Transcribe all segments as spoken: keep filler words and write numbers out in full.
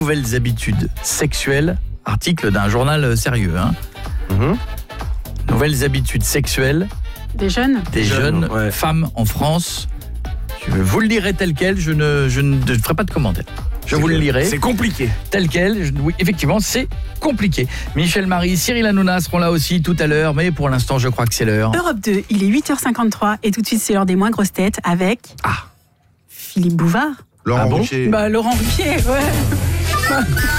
Nouvelles habitudes sexuelles, article d'un journal sérieux. Hein. Mmh. Nouvelles habitudes sexuelles des jeunes, des jeunes, jeunes ouais. femmes en France. Je vous le lirai tel quel, je ne, je ne ferai pas de commentaire. Je c'est vous que, le lirai. C'est compliqué. Tel quel, je, oui, effectivement, c'est compliqué. Michel Marie, Cyril Hanouna seront là aussi tout à l'heure, mais pour l'instant, je crois que c'est l'heure. Europe deux, il est huit heures cinquante-trois et tout de suite, c'est l'heure des moins grosses têtes avec ah. Philippe Bouvard. Laurent ah bon Ruquier. Bah, Laurent Ruquier, ouais.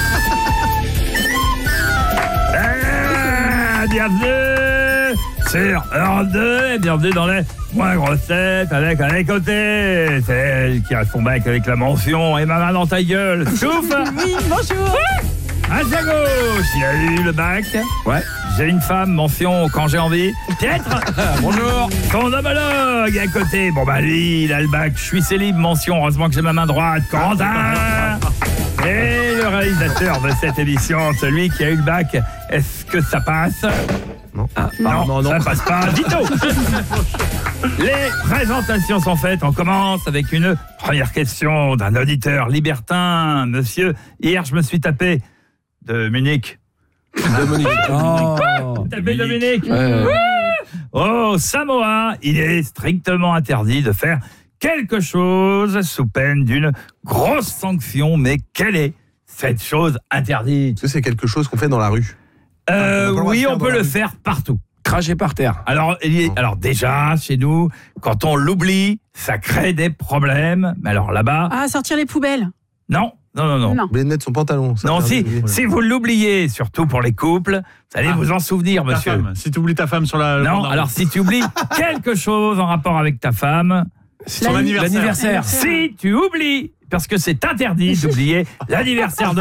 Ah, bienvenue sur Europe deux et bienvenue dans les moins grosses têtes avec à les côtés celle qui a son bac avec la mention et ma main dans ta gueule. Souffle. Oui, bonjour. À sa gauche, il a eu le bac. Ouais. J'ai une femme, mention quand j'ai envie. Pietre. Bonjour. Son homologue à côté. Bon bah lui, il a le bac. Je suis célib, mention. Heureusement que j'ai ma main droite. Quentin. Et le réalisateur de cette émission, celui qui a eu le bac. Est-ce que ça passe? Non. Ah, non, non, non, ça passe pas. Dito. Les présentations sont faites. On commence avec une première question d'un auditeur libertin. Monsieur, hier je me suis tapé Dominique. Dominique. Oh, tapé Dominique. Ouais. Au Samoa, il est strictement interdit de faire quelque chose sous peine d'une grosse sanction. Mais quelle est cette chose interdite? Est-ce que c'est quelque chose qu'on fait dans la rue? Euh, on oui, on peut le faire partout. Cracher par terre. Alors, alors déjà, chez nous, quand on l'oublie, ça crée des problèmes. Mais alors là-bas... Ah, sortir les poubelles. Non, non, non, non. non. Mais mettre son pantalon. Non, si, si vous l'oubliez, surtout pour les couples, vous allez ah, vous en souvenir, monsieur. Femme. Si tu oublies ta femme sur la... Non, alors si tu oublies quelque chose en rapport avec ta femme... C'est son anniversaire. l'anniversaire. Si tu oublies, parce que c'est interdit d'oublier l'anniversaire de